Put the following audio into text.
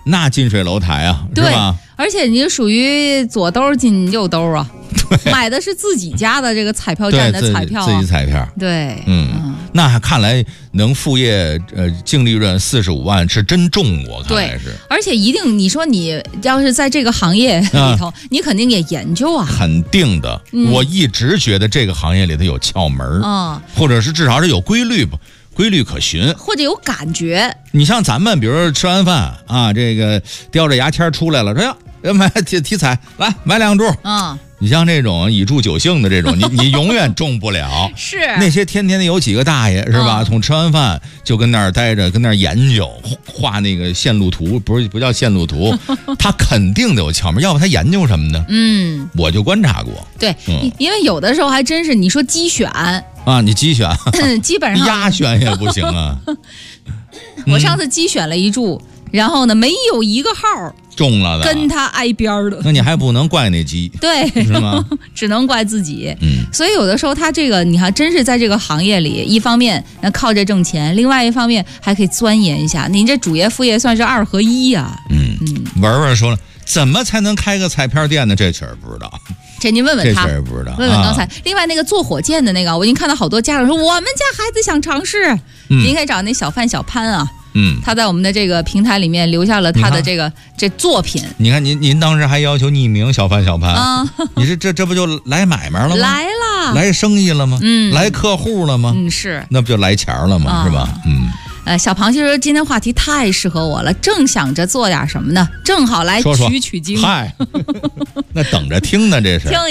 那近水楼台啊，是吧？ 而且你属于左兜进右兜啊，买的是自己家的这个彩票站的彩票、啊， 自己彩票。 对， 那看来能副业净利润45万是真中，我看来是。 而且一定，你说你要是在这个行业里头，你肯定也研究啊。 肯定的，我一直觉得这个行业里头有窍门或者是至少是有规律吧。规律可循， 或者有感觉。 你像咱们，比如说吃完饭啊，这个叼着牙签出来了，说呀，买体彩，来买2注。你像这种以助酒兴的这种，你永远中不了。 是那些天天的有几个大爷是吧？从吃完饭就跟那儿待着，跟那儿研究画那个线路图，不叫线路图，他肯定得有窍门，要不他研究什么呢？我就观察过。 对，因为有的时候还真是你说机选。 你机选， 基本上压选也不行啊。 我上次机选了一注，然后呢，没有一个号中了的， 跟他挨边的。 那你还不能怪那机， 对， 是吗？ 只能怪自己。所以有的时候他这个，你看，真是在这个行业里，一方面靠着挣钱，另外一方面还可以钻研一下。您这主业副业算是2合1呀。 文文说了，怎么才能开个彩票店呢？这确实不知道。 这您问问他， 这确实不知道。 问问刚才，另外那个做火箭的那个，我已经看到好多家长说，我们家孩子想尝试。您可以找那小范小潘啊。他在我们的这个平台里面留下了他的这作品。 你看您当时还要求匿名小范小潘你这不就来买卖了吗？ 来了， 来生意了吗？来客户了吗？ 是， 那不就来钱了吗？是吧？ 小螃蟹说今天话题太适合我了，正想着做点什么呢，正好来取取经。 嗨，那等着听呢，这是。